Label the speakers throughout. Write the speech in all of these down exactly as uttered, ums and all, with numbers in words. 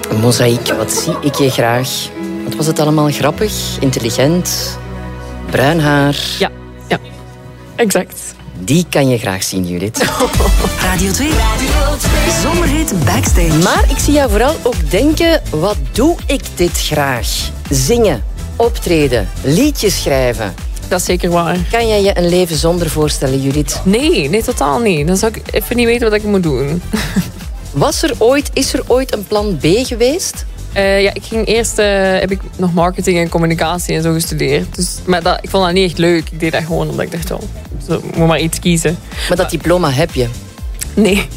Speaker 1: Een mozaïek, wat zie ik je graag? Wat was het allemaal grappig, intelligent, bruin haar?
Speaker 2: Ja, ja, exact.
Speaker 1: Die kan je graag zien, Judith.
Speaker 3: Radio twee. Zomerhit Backstage.
Speaker 1: Maar ik zie jou vooral ook denken, wat doe ik dit graag? Zingen, optreden, liedjes schrijven.
Speaker 2: Dat is zeker waar.
Speaker 1: Kan jij je een leven zonder voorstellen, Judith?
Speaker 2: Nee, nee, totaal niet. Dan zou ik even niet weten wat ik moet doen.
Speaker 1: Was er ooit, is er ooit een plan B geweest?
Speaker 2: Uh, ja, ik ging eerst, uh, heb ik nog marketing en communicatie en zo gestudeerd. Dus, maar dat, ik vond dat niet echt leuk. Ik deed dat gewoon omdat ik dacht, oh, zo, moet maar iets kiezen.
Speaker 1: Maar dat diploma heb je?
Speaker 2: Nee.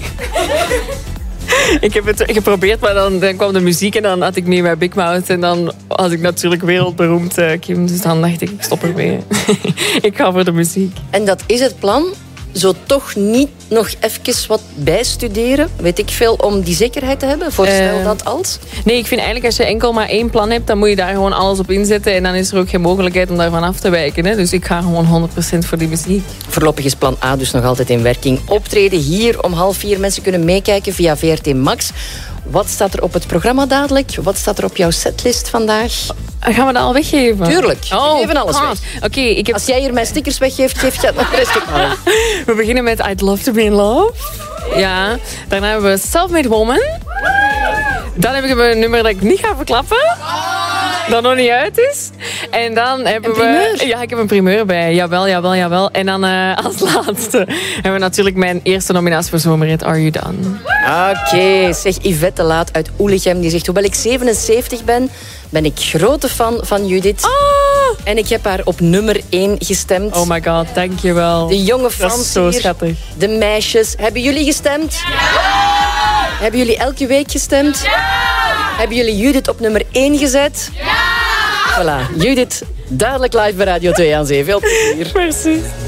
Speaker 2: Ik heb het geprobeerd, maar dan, dan kwam de muziek en dan had ik mee bij Big Mouth. En dan was ik natuurlijk wereldberoemd, uh, Kim. Dus dan dacht ik, ik stop ermee. Ik ga voor de muziek.
Speaker 1: En dat is het plan? Zo toch niet nog even wat bijstuderen? Weet ik veel, om die zekerheid te hebben? Voorstel uh, dat als?
Speaker 2: Nee, ik vind eigenlijk als je enkel maar één plan hebt, dan moet je daar gewoon alles op inzetten. En dan is er ook geen mogelijkheid om daarvan af te wijken. Hè? Dus ik ga gewoon honderd procent voor die muziek.
Speaker 1: Voorlopig is plan A dus nog altijd in werking. Optreden hier om half vier. Mensen kunnen meekijken via V R T Max. Wat staat er op het programma dadelijk? Wat staat er op jouw setlist vandaag?
Speaker 2: Gaan we dat al weggeven?
Speaker 1: Tuurlijk.
Speaker 2: Oh,
Speaker 1: we geven alles
Speaker 2: ah,
Speaker 1: weg.
Speaker 2: Okay, ik heb...
Speaker 1: Als jij hier mijn stickers weggeeft, geef je het nog rest op.
Speaker 2: We beginnen met I'd Love to Be in Love. Ja. Daarna hebben we Self-Made Woman. Dan heb ik een nummer dat ik niet ga verklappen. Dat nog niet uit is. En dan hebben we... Ja, ik heb een primeur bij. Jawel, jawel, jawel. En dan uh, als laatste hebben we natuurlijk mijn eerste nominatie voor Zomerhit, Are You Done?
Speaker 1: Oké, okay, zeg Yvette de Laat uit Oelichem. Die zegt, hoewel ik zevenenzeventig ben, ben ik grote fan van Judith.
Speaker 2: Ah!
Speaker 1: En ik heb haar op nummer één gestemd.
Speaker 2: Oh my god, dankjewel.
Speaker 1: De jonge fans
Speaker 2: Dat is zo
Speaker 1: hier,
Speaker 2: schattig.
Speaker 1: de meisjes. Hebben jullie gestemd? Ja! Hebben jullie elke week gestemd? Ja! Hebben jullie Judith op nummer één gezet? Ja! Voilà, Judith, duidelijk live bij Radio twee aan Zee. Veel plezier.
Speaker 2: Merci.